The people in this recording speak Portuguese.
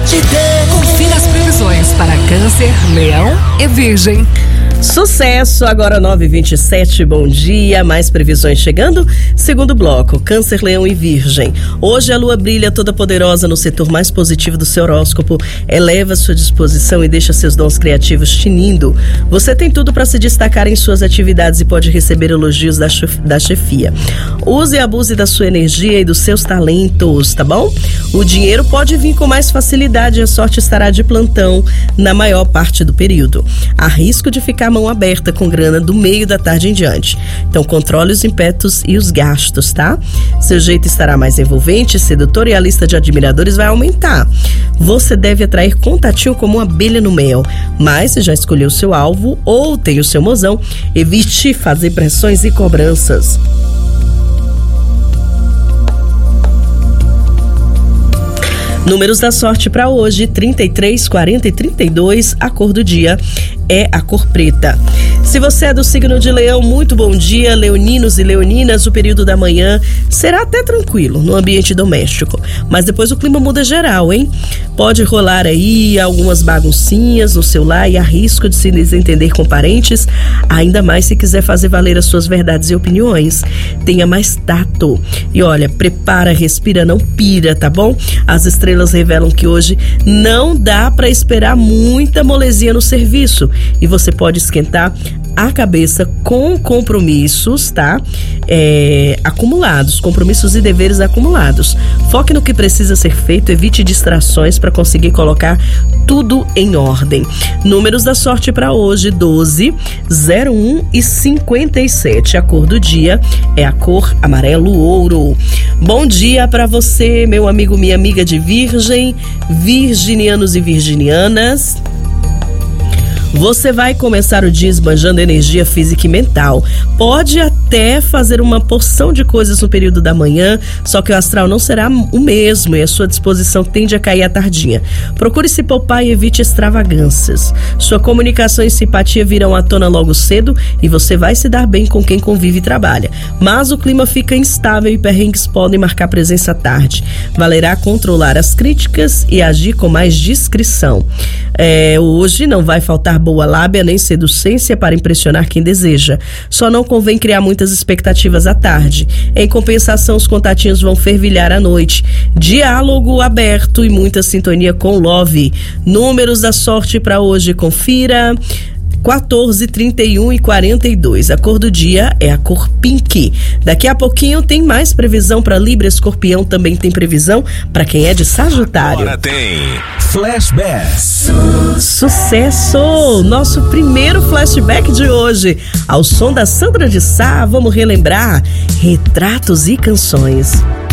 de Deus. Confira as previsões para Câncer, Leão e Virgem. Sucesso, agora 9h27, bom dia, mais previsões chegando. Segundo bloco, Câncer, Leão e Virgem. Hoje a lua brilha toda poderosa no setor mais positivo do seu horóscopo, eleva sua disposição e deixa seus dons criativos tinindo. Você tem tudo para se destacar em suas atividades e pode receber elogios da chefia. Use e abuse da sua energia e dos seus talentos, tá bom? O dinheiro pode vir com mais facilidade e a sorte estará de plantão na maior parte do período. Há risco de ficar mão aberta com grana do meio da tarde em diante. Então controle os impetos e os gastos, tá? Seu jeito estará mais envolvente, sedutor e a lista de admiradores vai aumentar. Você deve atrair contatinho como uma abelha no mel. Mas se já escolheu seu alvo ou tem o seu mozão, evite fazer pressões e cobranças. Números da sorte para hoje: 33, 40 e 32. A cor do dia é a cor preta. Se você é do signo de Leão, muito bom dia, leoninos e leoninas. O período da manhã será até tranquilo no ambiente doméstico, mas depois o clima muda geral, hein? Pode rolar aí algumas baguncinhas no seu lar e há risco de se desentender com parentes, ainda mais se quiser fazer valer as suas verdades e opiniões. Tenha mais tato. E olha, prepara, respira, não pira, tá bom? As estrelas revelam que hoje não dá para esperar muita molezinha no serviço e você pode esquentar a cabeça com compromissos, tá? Acumulados, compromissos e deveres acumulados. Foque no que precisa ser feito, evite distrações para conseguir colocar tudo em ordem. Números da sorte para hoje: 12, 01 e 57. A cor do dia é a cor amarelo ouro. Bom dia para você, meu amigo, minha amiga de Virgem, virginianos e virginianas. Você vai começar o dia esbanjando energia física e mental. Pode até fazer uma porção de coisas no período da manhã, só que o astral não será o mesmo e a sua disposição tende a cair à tardinha. Procure se poupar e evite extravagâncias. Sua comunicação e simpatia virão à tona logo cedo e você vai se dar bem com quem convive e trabalha. Mas o clima fica instável e perrengues podem marcar presença à tarde. Valerá controlar as críticas e agir com mais discrição. Hoje não vai faltar boa lábia nem seducência para impressionar quem deseja. Só não convém criar muitas expectativas à tarde. Em compensação, os contatinhos vão fervilhar à noite. Diálogo aberto e muita sintonia com Love. Números da sorte para hoje, confira: 14, 31 e 42. A cor do dia é a cor pink. Daqui a pouquinho tem mais previsão para Libra, Escorpião, também tem previsão para quem é de Sagitário. Agora tem Flashback. Sucesso! Nosso primeiro flashback de hoje. Ao som da Sandra de Sá, vamos relembrar retratos e canções.